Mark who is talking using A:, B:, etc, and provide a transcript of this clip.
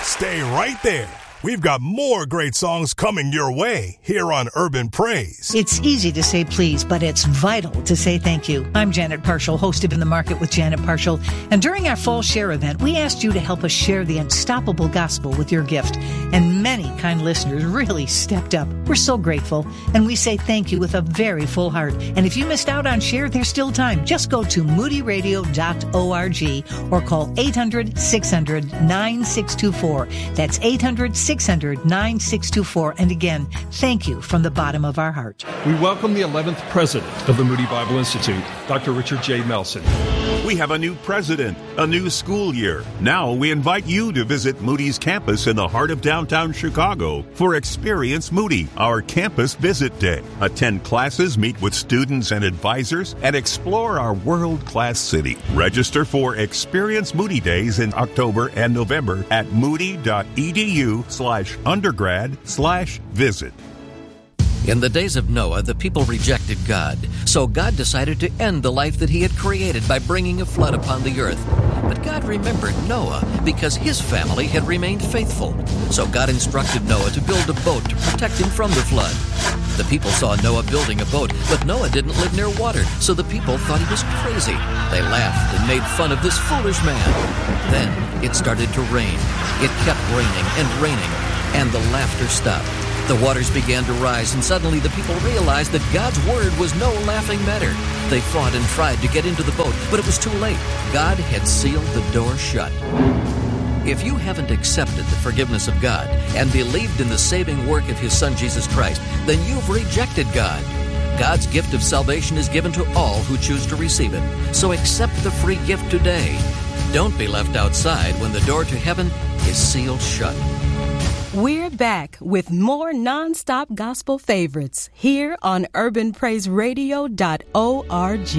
A: Stay right there. We've got more great songs coming your way here on Urban Praise.
B: It's easy to say please, but it's vital to say thank you. I'm Janet Parshall, host of In the Market with Janet Parshall. And during our Fall Share event, we asked you to help us share the unstoppable gospel with your gift. And many kind listeners really stepped up. We're so grateful. And we say thank you with a very full heart. And if you missed out on Share, there's still time. Just go to moodyradio.org or call 800-600-9624. That's 800-600-9624. And again, thank you from the bottom of our heart.
C: We welcome the 11th president of the Moody Bible Institute, Dr. Richard J. Melson.
D: We have a new president, a new school year. Now we invite you to visit Moody's campus in the heart of downtown Chicago for Experience Moody, our campus visit day. Attend classes, meet with students and advisors, and explore our world-class city. Register for Experience Moody Days in October and November at moody.edu/undergrad/visit.
E: In the days of Noah, the people rejected God. So God decided to end the life that he had created by bringing a flood upon the earth. But God remembered Noah because his family had remained faithful. So God instructed Noah to build a boat to protect him from the flood. The people saw Noah building a boat, but Noah didn't live near water, so the people thought he was crazy. They laughed and made fun of this foolish man. Then it started to rain. It kept raining and raining, and the laughter stopped. The waters began to rise, and suddenly the people realized that God's word was no laughing matter. They fought and tried to get into the boat, but it was too late. God had sealed the door shut. If you haven't accepted the forgiveness of God and believed in the saving work of His Son, Jesus Christ, then you've rejected God. God's gift of salvation is given to all who choose to receive it. So accept the free gift today. Don't be left outside when the door to heaven is sealed shut.
F: We're back with more nonstop gospel favorites here on UrbanPraiseRadio.org.